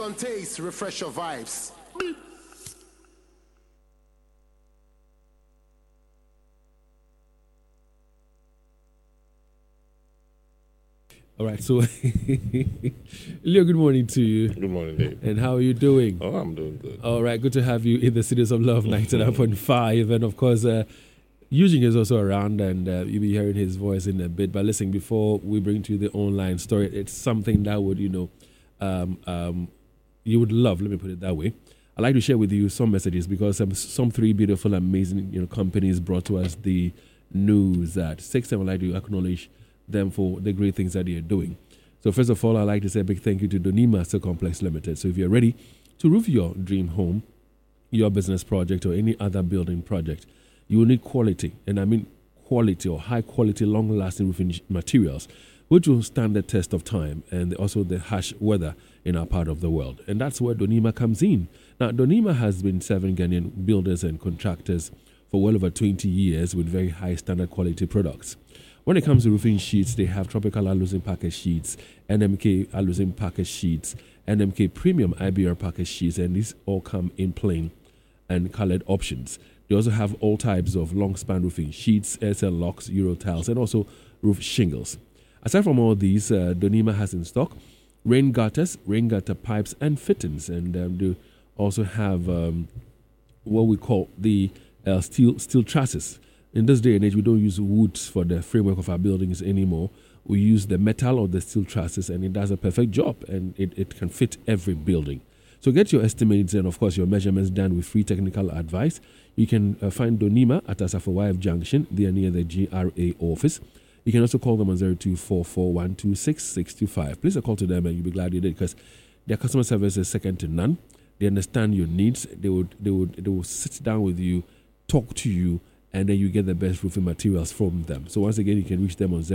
on taste, refresh your vibes. All right, so Leo, good morning to you. Good morning, Dave. And how are you doing? Oh, I'm doing good. All right, good to have you in the Cities of Love 99.5. And of course, Eugene is also around, and you'll be hearing his voice in a bit. But listen, before we bring to you the online story, it's something that would, you would love, let me put it that way. I'd like to share with you some messages because some three beautiful, amazing companies brought to us the news at 6, and I'd like to acknowledge them for the great things that they are doing. So first of all, I'd like to say a big thank you to Donima Master Complex Limited. So if you're ready to roof your dream home, your business project, or any other building project, you will need quality, and I mean quality or high quality, long-lasting roofing materials, which will stand the test of time and also the harsh weather in our part of the world. And that's where Donima comes in. Now, Donima has been serving Ghanaian builders and contractors for well over 20 years with very high standard quality products. When it comes to roofing sheets, they have Tropical Alusin package sheets, NMK Alusin package sheets, NMK Premium IBR package sheets, and these all come in plain and colored options. They also have all types of long span roofing sheets, SL locks, Euro tiles, and also roof shingles. Aside from all these, Donima has in stock rain gutters, rain gutter pipes, and fittings, and they also have what we call the steel trusses. In this day and age, we don't use wood for the framework of our buildings anymore. We use the metal or the steel trusses, and it does a perfect job, and it can fit every building. So get your estimates and, of course, your measurements done with free technical advice. You can find Donima at Asafo Junction. They are near the GRA office. You can also call them on 0244-126-625. Please call to them, and you'll be glad you did, because their customer service is second to none. They understand your needs. They will sit down with you, talk to you, and then you get the best roofing materials from them. So once again, you can reach them on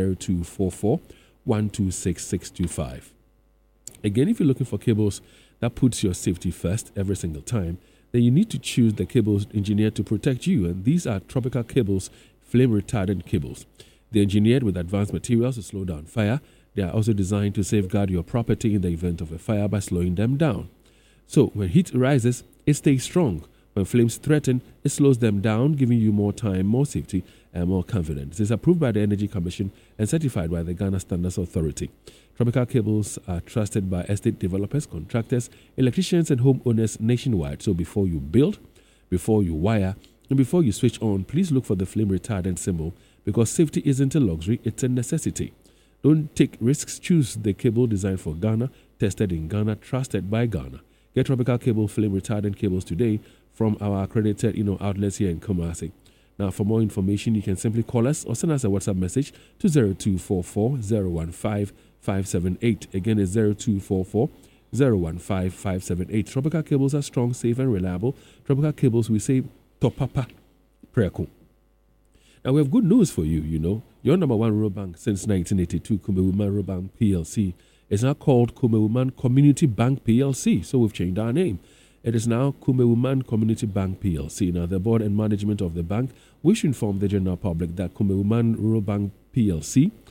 0244-126-625. Again, if you're looking for cables that puts your safety first every single time, then you need to choose the cables engineered to protect you. And these are Tropical Cables flame retardant cables. They're engineered with advanced materials to slow down fire. They are also designed to safeguard your property in the event of a fire by slowing them down. So when heat rises, it stays strong. When flames threaten, it slows them down, giving you more time, more safety, and more confidence. It's approved by the Energy Commission and certified by the Ghana Standards Authority. Tropical Cables are trusted by estate developers, contractors, electricians, and homeowners nationwide. So before you build, before you wire, and before you switch on, please look for the flame retardant symbol, because safety isn't a luxury, it's a necessity. Don't take risks. Choose the cable designed for Ghana, tested in Ghana, trusted by Ghana. Get Tropical Cable flame retardant cables today from our accredited outlets here in Kumasi. Now, for more information, you can simply call us or send us a WhatsApp message to 0244-015-578. Again, it's 0244-015-578. Tropical Cables are strong, safe, and reliable. Tropical Cables, we say, Topapa Preko. Now, we have good news for you, Your number one rural bank since 1982, Kumewuman Rural Bank PLC, is now called Kumewuman Community Bank PLC. So we've changed our name. It is now Kumewuman Community Bank PLC. Now, the board and management of the bank wish to inform the general public that Kumewuman Rural Bank PLC